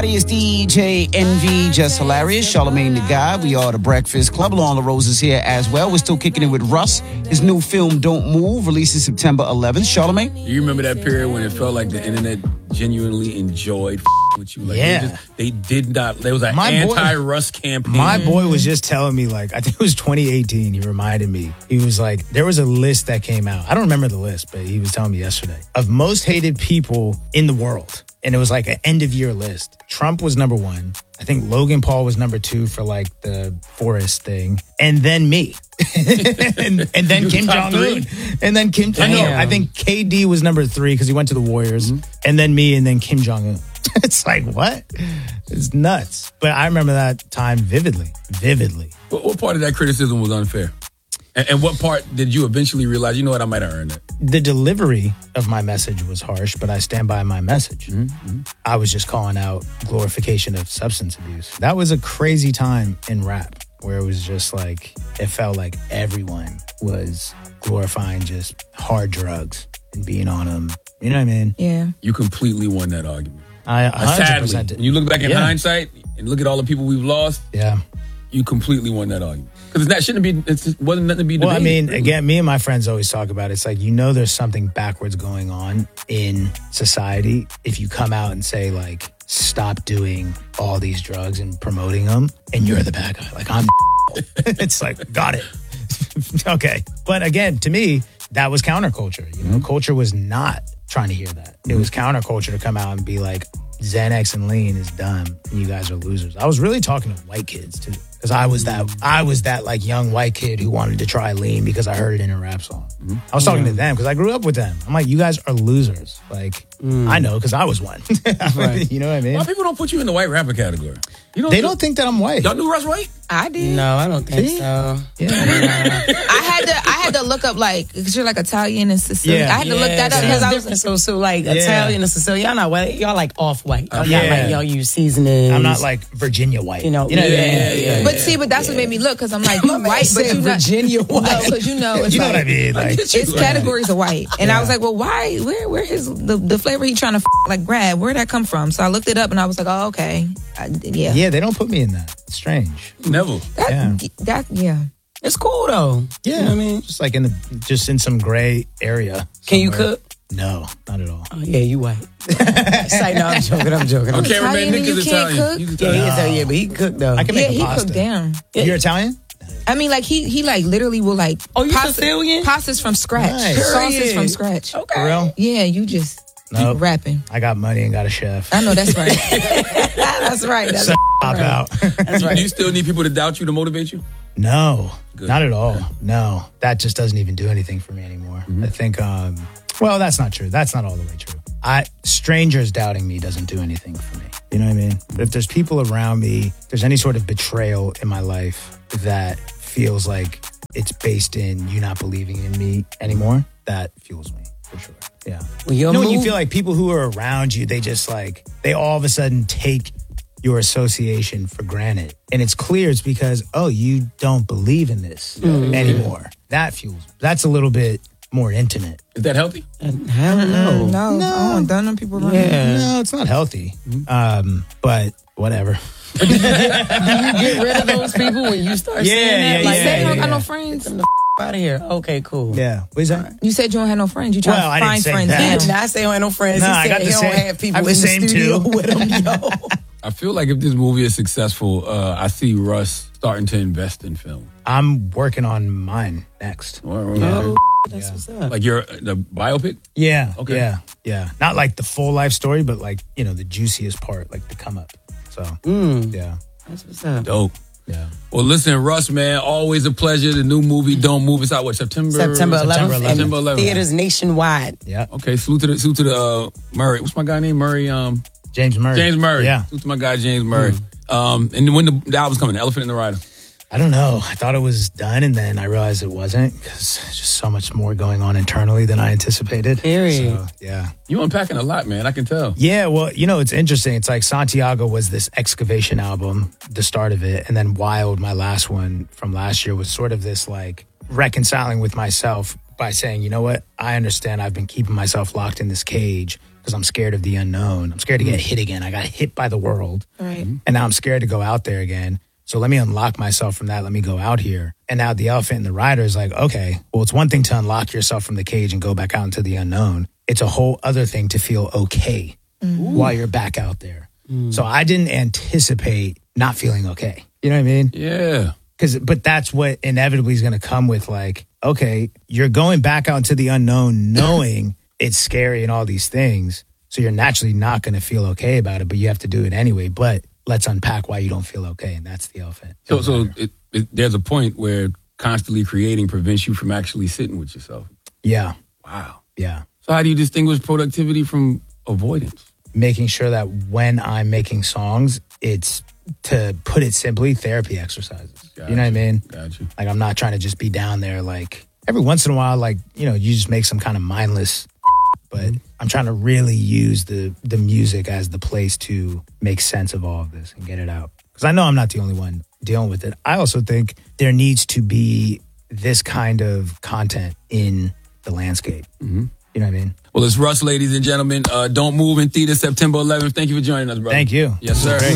everybody. It's DJ Envy, Just Hilarious, Charlamagne the God. We are the Breakfast Club. Lauryn LaRose is here as well. We're still kicking it with Russ. His new film, Don't Move, releases September 11th. Charlamagne? You remember that period when it felt like the internet genuinely enjoyed with you? Like yeah. They did not. There was an anti-Russ campaign. My boy was just telling me, like, I think it was 2018. He reminded me. He was like, there was a list that came out. I don't remember the list, but he was telling me yesterday of most hated people in the world. And it was like an end of year list. Trump was number one. I think Logan Paul was number two for like the forest thing. And then me. and then Kim Jong-un. And then Kim Jong-un. I think KD was number three because he went to the Warriors. Mm-hmm. And then me and then Kim Jong-un. It's like, what? It's nuts. But I remember that time vividly. What part of that criticism was unfair? And what part did you eventually realize, you know what, I might have earned it? The delivery of my message was harsh, but I stand by my message. Mm-hmm. I was just calling out glorification of substance abuse. That was a crazy time in rap where it was just like, it felt like everyone was glorifying just hard drugs and being on them. You know what I mean? Yeah. You completely won that argument. I 100% sadly, did. when you look back in hindsight and look at all the people we've lost, you completely won that argument. Because it wasn't nothing to be debated. Well, I mean, again, me and my friends always talk about it. It's like, there's something backwards going on in society if you come out and say, like, stop doing all these drugs and promoting them, and you're the bad guy. Like, I'm it's like, got it. Okay. But again, to me, that was counterculture. Culture was not trying to hear that. It was counterculture to come out and be like, Xanax and lean is dumb and you guys are losers. I was really talking to white kids too. Because I was that like young white kid who wanted to try lean because I heard it in a rap song. Mm-hmm. I was talking to them because I grew up with them. I'm like, you guys are losers. Like, I know because I was one. Right. You know what I mean? Well, people don't put you in the white rapper category. They don't think that I'm white. Y'all knew Russ white? I did. No, I don't think so. Yeah. I had to look up, like, because you're like Italian and Sicilian. I had to look that up because I was so like Italian and Sicilian. Y'all not white. Y'all like off white. Y'all use seasonings. I'm not like Virginia white. You know. But that's what made me look, because I'm like, you white, but you Virginia white. No, because it's what I mean. Like, it's categories of white, and I was like, well, why? Where the flavor he trying to like grab? Where'd that come from? So I looked it up, and I was like, oh, okay, Yeah, they don't put me in that. It's strange. Never. It's cool though. Yeah, you know what I mean, just like in some gray area. Can you cook? No, not at all. Oh, yeah, you white. It's like, no, I'm joking. Okay, man, Nick is Italian. Cook? Yeah, but he can cook though. I can make a pasta. He cooked down. You're Italian? I mean, like he like literally will like. Oh, you Sicilian? Pastas from scratch. Nice. Sauces from scratch. Okay. For real? Yeah, you just keep rapping. I got money and got a chef. I know that's right. That's right. That's Pop out. That's right. Do you still need people to doubt you to motivate you? No, Good. not at all. No, that just doesn't even do anything for me anymore. Mm-hmm. I think, well, that's not true. That's not all the way true. Strangers doubting me doesn't do anything for me. You know what I mean? But if there's people around me, if there's any sort of betrayal in my life that feels like it's based in you not believing in me anymore, that fuels me for sure. Yeah. Well, when you feel like people who are around you, they just like, they all of a sudden take your association for granted. And it's clear it's because, you don't believe in this anymore. That fuels. That's a little bit more intimate. Is that healthy? I don't know. No. I don't done them people around. No, it's not healthy. But whatever. Do you get rid of those people when you start saying that? You said you don't got no friends. Get them the out of here. Okay, cool. Yeah. What is that? You said you don't have no friends. You try to I didn't find say friends. that. Nah, I say I don't have no friends. No, He I said got the he same. don't have people I have in the the same studio too. with him, yo. I feel like if this movie is successful, I see Russ starting to invest in film. I'm working on mine next. Oh, that's what's up. Like the biopic? Yeah. Okay. Yeah. Not like the full life story, but like, the juiciest part, like the come up. So, yeah. That's what's up. Dope. Yeah. Well, listen, Russ, man, always a pleasure. The new movie, Don't Move. It's out, September 11th. September 11th. Theaters nationwide. Yeah. Okay, salute to the Murray. What's my guy name? Murray. James Murray. James Murray. Yeah. Salute to my guy, James Murray. And when the album's coming, Elephant in the Rider. I don't know. I thought it was done, and then I realized it wasn't because there's just so much more going on internally than I anticipated. Period. So, yeah. You unpacking a lot, man. I can tell. Yeah, well, it's interesting. It's like Santiago was this excavation album, the start of it, and then Wild, my last one from last year, was sort of this like reconciling with myself by saying, you know what? I understand I've been keeping myself locked in this cage because I'm scared of the unknown. I'm scared to get hit again. I got hit by the world. Right. And now I'm scared to go out there again. So let me unlock myself from that. Let me go out here. And now the elephant in the rider is like, okay, well, it's one thing to unlock yourself from the cage and go back out into the unknown. It's a whole other thing to feel okay while you're back out there. So I didn't anticipate not feeling okay. You know what I mean? Yeah. But that's what inevitably is going to come with, like, okay, you're going back out into the unknown knowing it's scary and all these things. So you're naturally not going to feel okay about it, but you have to do it anyway. But let's unpack why you don't feel okay. And that's the elephant. So there's a point where constantly creating prevents you from actually sitting with yourself. Yeah. Wow. Yeah. So how do you distinguish productivity from avoidance? Making sure that when I'm making songs, it's, to put it simply, therapy exercises. Gotcha. You know what I mean? Gotcha. Like, I'm not trying to just be down there, like, every once in a while, like, you know, you just make some kind of mindless, but I'm trying to really use the music as the place to make sense of all of this and get it out. Because I know I'm not the only one dealing with it. I also think there needs to be this kind of content in the landscape. Mm-hmm. You know what I mean? Well, it's Russ, ladies and gentlemen. Don't Move in theater September 11th. Thank you for joining us, brother. Thank you. Yes, sir.